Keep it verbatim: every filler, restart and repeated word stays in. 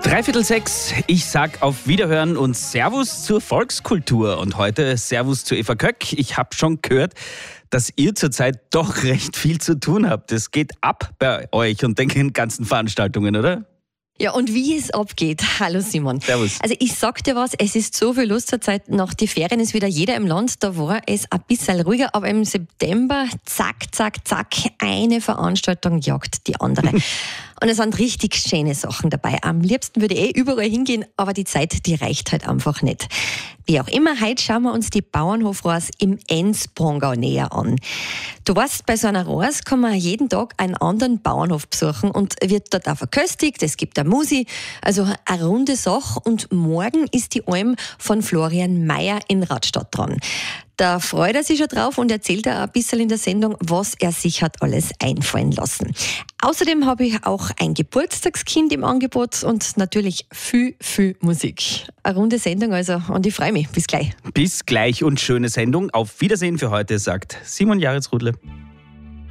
Dreiviertel sechs, ich sag auf Wiederhören und Servus zur Volkskultur. Und heute Servus zu Eva Köck. Ich habe schon gehört, dass ihr zurzeit doch recht viel zu tun habt. Es geht ab bei euch und den ganzen Veranstaltungen, oder? Ja, und wie es abgeht. Hallo Simon. Servus. Also ich sag dir was, es ist so viel los zur Zeit. Nach den Ferien ist wieder jeder im Land. Da war es ein bisschen ruhiger, aber im September, zack, zack, zack, eine Veranstaltung jagt die andere. Und es sind richtig schöne Sachen dabei. Am liebsten würde ich eh überall hingehen, aber die Zeit, die reicht halt einfach nicht. Wie auch immer, heute schauen wir uns die Bauernhofreise im Enzprongau näher an. Du weißt, bei so einer Reise kann man jeden Tag einen anderen Bauernhof besuchen und wird dort auch verköstigt. Es gibt eine Musi, also eine runde Sache. Und morgen ist die Alm von Florian Mayer in Radstadt dran. Da freut er sich schon drauf und erzählt er ein bisschen in der Sendung, was er sich hat alles einfallen lassen. Außerdem habe ich auch ein Geburtstagskind im Angebot und natürlich viel, viel Musik. Eine runde Sendung also und ich freue mich. Bis gleich. Bis gleich und schöne Sendung. Auf Wiedersehen für heute, sagt Simon Jaritzrudle.